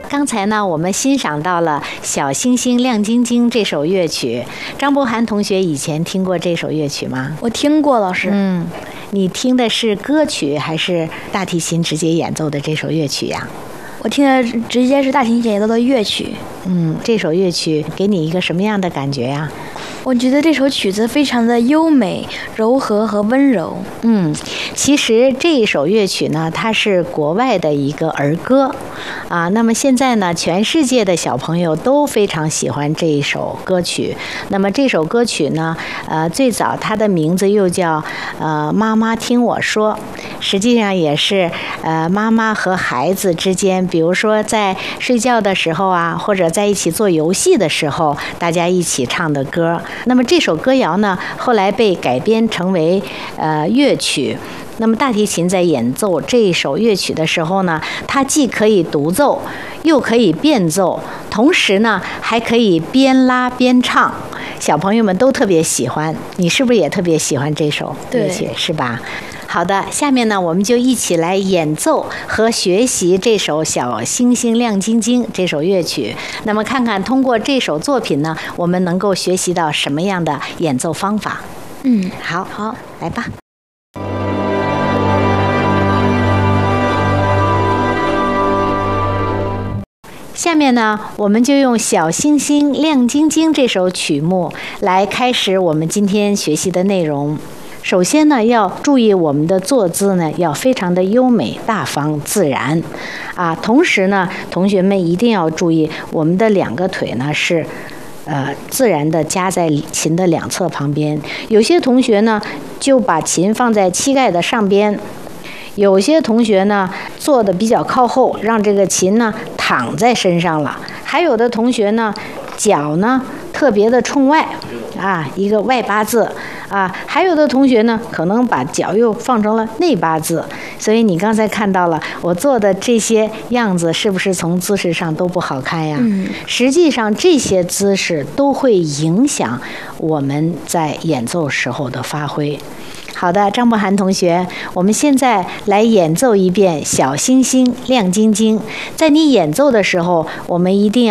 刚才呢，我们欣赏到了《小星星亮晶晶》这首乐曲。张博涵同学以前听过这首乐曲吗？ 我听过，老师。 你听的是歌曲还是大提琴直接演奏的这首乐曲呀？ 我听的直接是大提琴演奏的乐曲。 这首乐曲给你一个什么样的感觉呀？ 我觉得这首曲子非常的优美、柔和和温柔。 其实这一首乐曲呢，它是国外的一个儿歌啊。那么现在呢，全世界的小朋友都非常喜欢这一首歌曲。那么这首歌曲呢，最早它的名字又叫妈妈听我说，实际上也是妈妈和孩子之间，比如说在睡觉的时候啊，或者在一起做游戏的时候，大家一起唱的歌。那么这首歌谣呢，后来被改编成为乐曲。那么大提琴在演奏这一首乐曲的时候呢，它既可以独奏，又可以变奏，同时呢还可以边拉边唱，小朋友们都特别喜欢。你是不是也特别喜欢这首乐曲？是吧？好的，下面呢，我们就一起来演奏和学习这首《小星星亮晶晶》这首乐曲。那么看看通过这首作品呢，我们能够学习到什么样的演奏方法？好，来吧。下面呢，我们就用《小星星亮晶晶》这首曲目来开始我们今天学习的内容。首先呢，要注意我们的坐姿呢，要非常的优美、大方、自然啊。同时呢，同学们一定要注意，我们的两个腿呢是自然的夹在琴的两侧旁边。有些同学呢就把琴放在膝盖的上边，有些同学呢坐的比较靠后，让这个琴呢躺在身上了。还有的同学呢脚呢特别的冲外啊，一个外八字啊。还有的同学呢可能把脚又放成了内八字。所以你刚才看到了我做的这些样子，是不是从姿势上都不好看呀？实际上这些姿势都会影响我们在演奏时候的发挥。好的，张博涵同学，我们现在来演奏一遍《小星星亮晶晶》。在你演奏的时候，我们一定要